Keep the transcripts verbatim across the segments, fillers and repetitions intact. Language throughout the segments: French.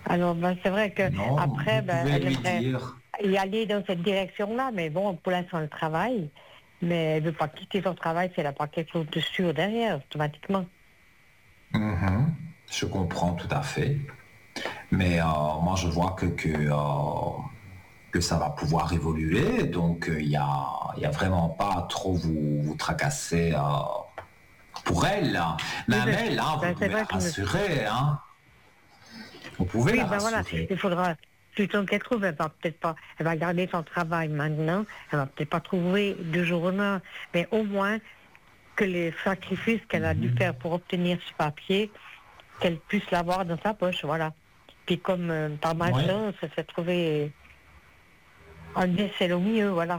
Alors, ben, c'est vrai que Non, après, vous ben, pouvez elle lui aimerait dire. y aller dans cette direction-là, mais bon, pour l'instant, elle travaille, mais elle veut pas quitter son travail si elle n'a pas quelque chose de sûr derrière, automatiquement. Mhm. Je comprends tout à fait. Mais euh, moi, je vois que, que, euh, que ça va pouvoir évoluer. Donc, il n'y a, y a vraiment pas à trop vous, vous tracasser euh, pour elle, hein. Oui, Même ben, elle, hein, vous ben, c'est pouvez la vrai que je- rassurer. Hein. Vous pouvez oui, la ben voilà, rassurer. il faudra, plutôt qu'elle trouve, elle va peut-être pas, elle va garder son travail maintenant, elle va peut-être pas trouver du jour au lendemain, mais au moins que les sacrifices qu'elle a dû faire pour obtenir ce papier, qu'elle puisse l'avoir dans sa poche, voilà. Puis comme euh, par Oui, malchance, elle s'est trouvée un décès au milieu, voilà.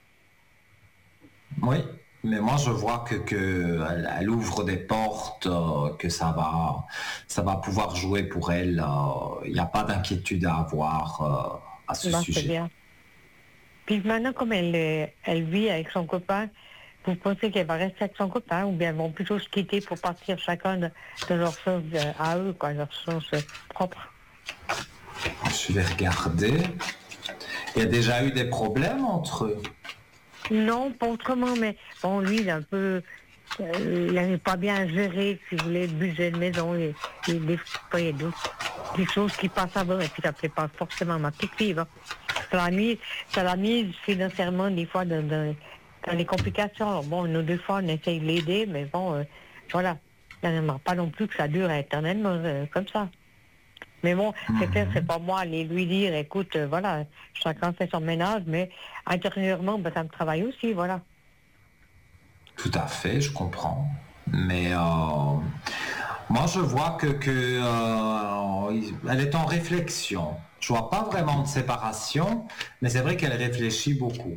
oui. Mais moi, je vois que, que elle, elle ouvre des portes, euh, que ça va, ça va pouvoir jouer pour elle. euh, Il n'y a pas d'inquiétude à avoir euh, à ce Ben, c'est sujet. bien. Puis maintenant, comme elle, est- elle vit avec son copain, vous pensez qu'elle va rester avec son copain ou bien elles vont plutôt se quitter pour partir chacun de, de leur sens euh, à eux, quoi, leur sens euh, propre? Je vais regarder. Il y a déjà eu des problèmes entre eux. Non, pas autrement, mais bon, lui, il est un peu, euh, il n'avait pas bien géré, si vous voulez, le budget de maison et, et des fois, il y a d'autres des choses qui passent avant, et puis ça plaît pas forcément à ma petite fille, hein. Ça l'a mis, ça l'a mise financièrement, des fois, dans, dans, dans les complications. Alors, bon, nous, deux fois, on essaye de l'aider, mais bon, euh, voilà. Il n'y en a pas non plus que ça dure éternellement, euh, comme ça. Mais bon, c'est clair, c'est pas moi aller lui dire, écoute, euh, voilà, chacun fait son ménage, mais intérieurement, ben, ça me travaille aussi, voilà. Tout à fait, je comprends. Mais euh, moi, je vois que, que euh, elle est en réflexion. Je vois pas vraiment de séparation, mais c'est vrai qu'elle réfléchit beaucoup.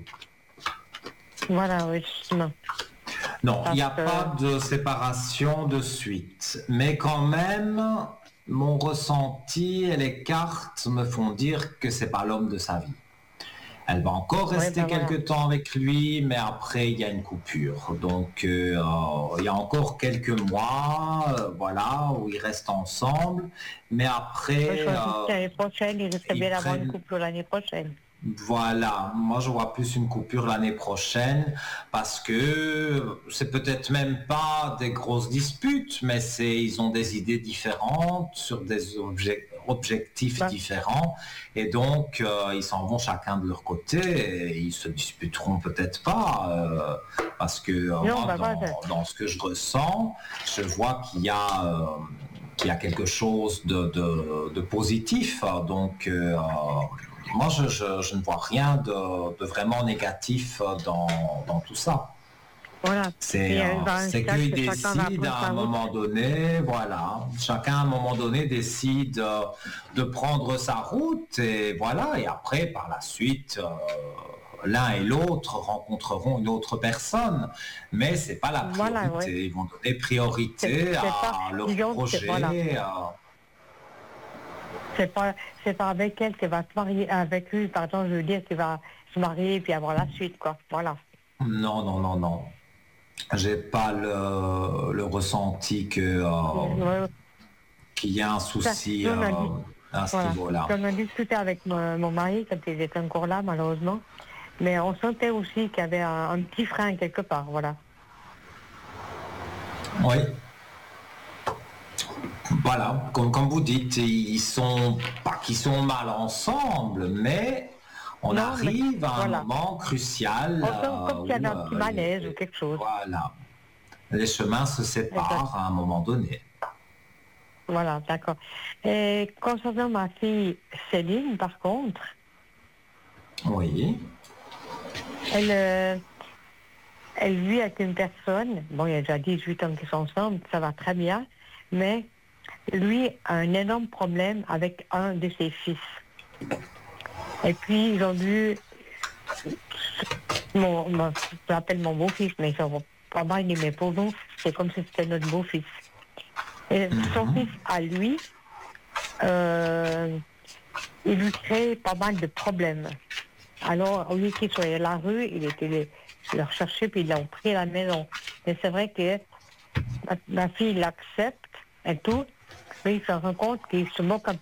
Voilà, oui, justement. Non, il Parce n'y a que, pas de séparation de suite. Mais quand même, mon ressenti et les cartes me font dire que c'est pas l'homme de sa vie. Elle va encore ouais, rester ben voilà. quelque temps avec lui, mais après, il y a une coupure. Donc, euh, euh, il y a encore quelques mois, euh, voilà, où ils restent ensemble. Mais Moi, je après, pense que euh, l'année prochaine, il risque ils bien d'avoir une prennent. coupure l'année prochaine. Voilà, moi je vois plus une coupure l'année prochaine parce que c'est peut-être même pas des grosses disputes, mais c'est ils ont des idées différentes sur des obje- objectifs Ben, différents et donc euh, ils s'en vont chacun de leur côté et ils se disputeront peut-être pas euh, parce que euh, non, moi ben voilà. dans, dans ce que je ressens, je vois qu'il y a euh, qu'il y a quelque chose de, de, de positif donc euh, moi, je, je, je ne vois rien de, de vraiment négatif dans, dans tout ça. Voilà. C'est Puis euh, elle va à un c'est stade qu'ils que chacun va décident prendre à sa un route. moment donné, voilà, chacun à un moment donné décide euh, de prendre sa route et voilà, et après, par la suite, euh, l'un et l'autre rencontreront une autre personne, mais c'est pas la Voilà, oui. priorité. Ils vont donner C'est priorité c'est pas, à leur disons que c'est, voilà. projet. euh, C'est pas, c'est pas avec elle qu'elle va se marier, avec lui, pardon, je veux dire, qu'il va se marier puis avoir la suite, quoi. Voilà. Non, non, non, non. J'ai pas le, le ressenti que euh, Ouais, qu'il y a un ça, souci nous, euh, on a dit, à ce voilà. niveau-là. Puis on a discuté avec mon, mon mari quand il était encore là, malheureusement. Mais on sentait aussi qu'il y avait un, un petit frein quelque part, voilà. Oui, voilà, comme, comme vous dites, ils sont pas qu'ils sont mal ensemble, mais on Non, mais arrive à un voilà. moment crucial On sent euh, comme qu'il y avait où un petit euh, les, malaise ou quelque chose. voilà, les chemins se Exact. séparent à un moment donné. Voilà, d'accord. Et concernant ma fille Céline, par contre, Oui. elle, euh, elle vit avec une personne, bon, il y a déjà dix-huit ans qu'ils sont ensemble, ça va très bien, mais lui a un énorme problème avec un de ses fils. Et puis, ils ont dû, mon, mon, je l'appelle mon beau-fils, mais ils sont pas mal mais pour nous, c'est comme si c'était notre beau-fils. Et son fils, à lui, euh, il lui crée pas mal de problèmes. Alors, au lieu qu'il soit à la rue, il était les, le rechercher, puis ils l'ont pris à la maison. Mais c'est vrai que ma, ma fille l'accepte et tout, mais il se rend compte qu'il se moque un peu